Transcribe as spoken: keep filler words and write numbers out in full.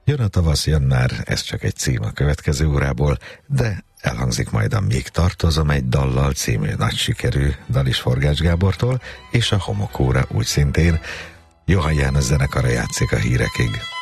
Jön a tavasz, jön már, ez csak egy cím a következő órából, de elhangzik majd a Még tartozom egy dallal című nagy sikerű dal is Forgács Gábortól, és a Homokóra úgy szintén. Johann János zenekara játszik a hírekig.